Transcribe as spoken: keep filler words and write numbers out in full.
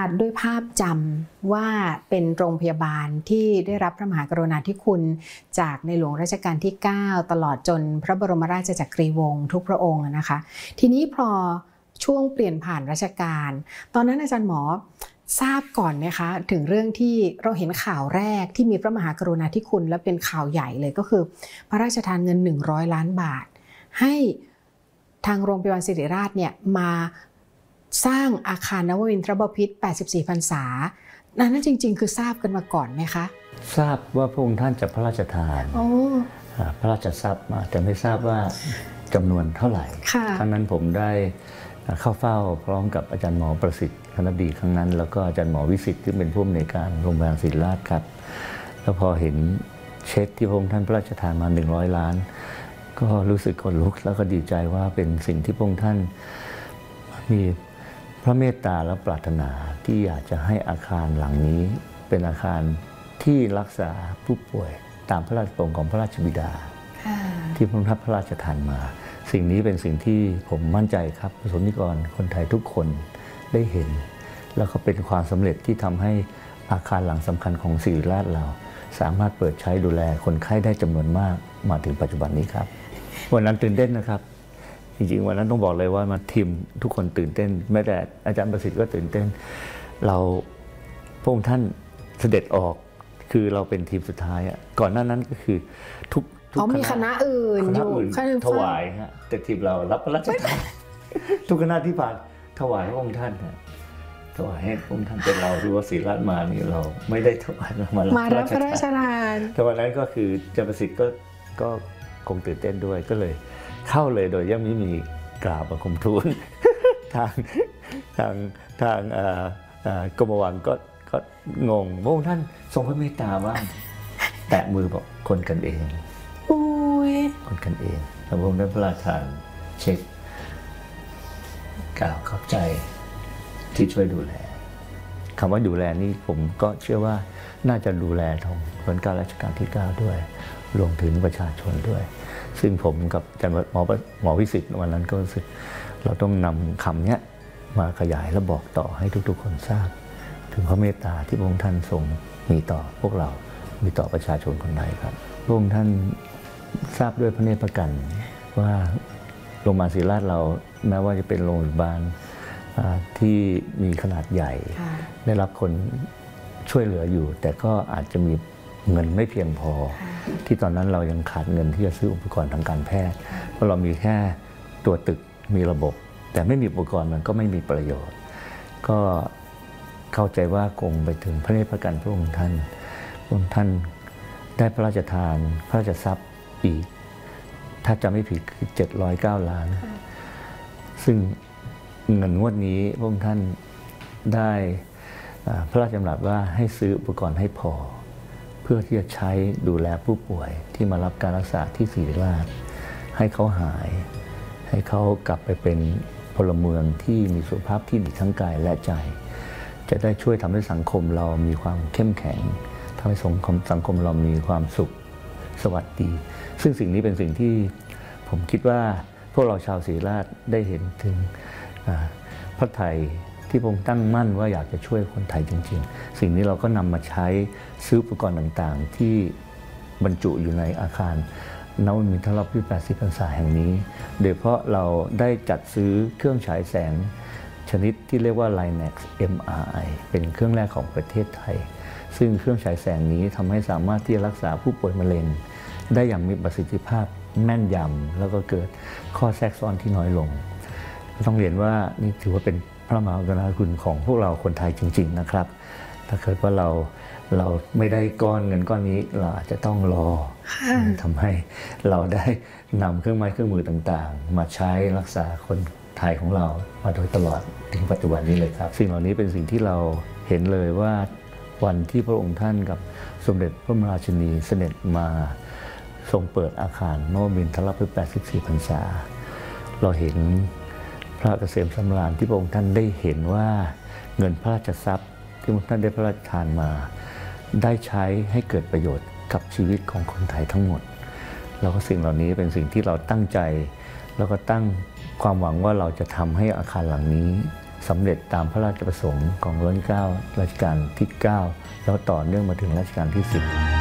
ด้วยภาพจำว่าเป็นโรงพยาบาลที่ได้รับพระมหากรุณาธิคุณจากในหลวงรัชกาลที่เก้าตลอดจนพระบรมราชจักรีวงศ์ทุกพระองค์นะคะทีนี้พอช่วงเปลี่ยนผ่านรัชกาลตอนนั้นอาจารย์หมอทราบก่อนไหมคะถึงเรื่องที่เราเห็นข่าวแรกที่มีพระมหากรุณาธิคุณและเป็นข่าวใหญ่เลยก็คือพระราชทานเงินหนึ่งร้อยล้านบาทให้ทางโรงพยาบาลศิริราชเนี่ยมาสร้างอาคารนวมินทรบพิตรแปดสิบสี่พรรษานั้นจริงๆคือทราบกันมาก่อนไหมคะทราบว่าพระองค์ท่านจะพระราชทานพระราชทรัพย์มาแต่ไม่ทราบว่าจำนวนเท่าไหร่ครั้งนั้นผมได้เข้าเฝ้าพร้อมกับอาจารย์หมอประสิทธิ์คณบดีครั้งนั้นแล้วก็อาจารย์หมอวิสิทธิ์ที่เป็นผู้อำนวยการโรงพยาบาลศิริราชครับแล้วพอเห็นเช็คที่พระองค์ท่านพระราชทานมาหนึ่งร้อยล้านก็รู้สึกขนลุกแล้วก็ดีใจว่าเป็นสิ่งที่พระองค์ท่านมีพระเมตตาและปรารถนาที่อยากจะให้อาคารหลังนี้เป็นอาคารที่รักษาผู้ป่วยตามพระราชประสงค์ของพระราชบิดาที่พระองค์ท่านพระราชทานมาสิ่งนี้เป็นสิ่งที่ผมมั่นใจครับประสบนิกรคนไทยทุกคนได้เห็นแล้วก็เป็นความสำเร็จที่ทำให้อาคารหลังสำคัญของศิริราชเราสามารถเปิดใช้ดูแลคนไข้ได้จำนวนมากมาถึงปัจจุบันนี้ครับวันนั้นตื่นเต้นนะครับจริงๆวันนั้นต้องบอกเลยว่ามาทีมทุกคนตื่นเต้นแม้แต่อาจารย์ประสิทธิ์ก็ตื่นเต้นเราพระองค์ท่านเสด็จออกคือเราเป็นทีมสุดท้ายอ่ะก่อนหน้านั้นก็คือทุกเขามีคณะอื่นอยู่ถวายฮะแต่ทีมเรารับพระราชทานทุกคณะที่ผ่านถวายพระองค์ท่านถวายให้พระองค์ท่านเป็นเราดูว่าศิริราชมานี่เราไม่ได้ถวายมารับพระราชทานแต่วันนั้นก็คืออาจารย์ประสิทธิ์ก็ก็คงตื่นเต้นด้วยก็เลยเข้าเลยโดยยังไม่มีกราบบังคมทูลทางทางทางกรมวังก็ก็งงพระองค์ท่านทรงพระเมตตาว่าแตะมือบอกคนกันเองคนกันเองพระองค์ได้พระราชทานเช็คกล่าวขอบใจที่ช่วยดูแลคำว่าดูแลนี่ผมก็เชื่อว่าน่าจะดูแลของรัชกาลรัชกาลที่เก้าด้วยรวมถึงประชาชนด้วยซึ่งผมกับอาจารย์หมอหมอวิสิทธิ์วันนั้นก็รู้สึกเราต้องนำคำนี้มาขยายและบอกต่อให้ทุกๆคนทราบถึงพระเมตตาที่พระองค์ท่านทรงมีต่อพวกเรามีต่อประชาชนคนไทยครับพระองค์ท่านทราบด้วยพระเนตรพระกันว่าโรงพยาบาลศิริราชเราแม้ว่าจะเป็นโรงพยาบาลที่มีขนาดใหญ่ได้รับคนช่วยเหลืออยู่แต่ก็อาจจะมีเงินไม่เพียงพอที่ตอนนั้นเรายังขาดเงินที่จะซื้ออุปกรณ์ทางการแพทย์เพราะเรามีแค่ตัวตึกมีระบบแต่ไม่มีอุปกรณ์มันก็ไม่มีประโยชน์ก็เข้าใจว่าคงไปถึงพระเนตรพระกันพระองค์ท่านพระองค์ท่านได้พระราชทานพระราชทรัพย์อีกถ้าจำไม่ผิดคือเจ็ดร้อยเก้าล้านซึ่งเงินงวดนี้พระองค์ท่านได้พระราชดำรัสว่าให้ซื้ออุปกรณ์ให้พอเพื่อที่จะใช้ดูแลผู้ป่วยที่มารับการรักษาที่ศิริราชให้เขาหายให้เขากลับไปเป็นพลเมืองที่มีสุขภาพที่ดีทั้งกายและใจจะได้ช่วยทำให้สังคมเรามีความเข้มแข็งทำให้สังคมสังคมเรามีความสุขสวัสดีซึ่งสิ่งนี้เป็นสิ่งที่ผมคิดว่าพวกเราชาวศิริราชได้เห็นถึงพระทัยที่ผมตั้งมั่นว่าอยากจะช่วยคนไทยจริงๆสิ่งนี้เราก็นำมาใช้ซื้ออุปกรณ์ต่างๆที่บรรจุอยู่ในอาคารนวมินทรบพิตรแปดสิบพรรษาแห่งนี้โดยเฉพาะเราได้จัดซื้อเครื่องฉายแสงชนิดที่เรียกว่า ไลแน็กซ์ เอ็ม อาร์ ไอ เป็นเครื่องแรกของประเทศไทยซึ่งเครื่องฉายแสงนี้ทำให้สามารถที่จะรักษาผู้ป่วยมะเร็งได้อย่างมีประสิทธิภาพแม่นยำแล้วก็เกิดข้อแทรกซ้อนที่น้อยลงต้องเรียนว่านี่ถือว่าเป็นพระมหากรุณาธิคุณของพวกเราคนไทยจริงๆนะครับถ้าเกิดว่าเราเราไม่ได้ก้อนเงินก้อนนี้เราอาจจะต้องรอทำให้เราได้นำเครื่องไม้เครื่องมือต่างๆมาใช้รักษาคนไทยของเรามาโดยตลอดถึงปัจจุบันนี้เลยครับสิ่งเหล่านี้เป็นสิ่งที่เราเห็นเลยว่าวันที่พระองค์ท่านกับสมเด็จพระบรมราชินีเสด็จมาทรงเปิดอาคารนวมินทรพิตรแปดสิบสี่พรรษาเราเห็นพระเกษมสำราญที่พระองค์ท่านได้เห็นว่าเงินพระราชทรัพย์ที่พระองค์ท่านได้พระราชทานมาได้ใช้ให้เกิดประโยชน์กับชีวิตของคนไทยทั้งหมดแล้วก็สิ่งเหล่านี้เป็นสิ่งที่เราตั้งใจแล้วก็ตั้งความหวังว่าเราจะทำให้อาคารหลังนี้สำเร็จตามพระราชประสงค์ของรัชกาลรัชกาลที่ เก้า แล้วต่อเนื่องมาถึงรัชกาลที่ สิบ